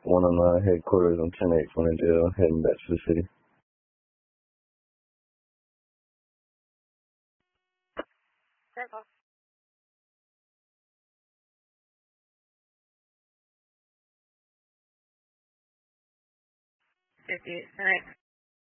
one on the headquarters on 10-8, Flamingo, heading back to the city. Circle. 50. All right.